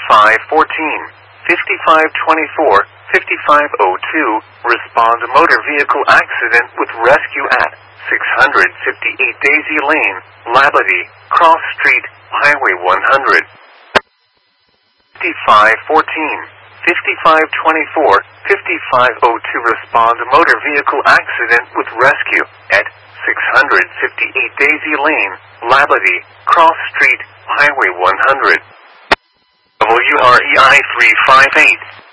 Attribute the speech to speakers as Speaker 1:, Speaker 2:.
Speaker 1: 5514, 5524, 5502. Respond to motor vehicle accident with rescue at 658 Daisy Lane, Labadie, Cross Street, Highway 100. 5514, 5524, 5502. Respond to motor vehicle accident with rescue at 658 Daisy Lane, Labadie, Cross Street, Highway 100. WREI 358.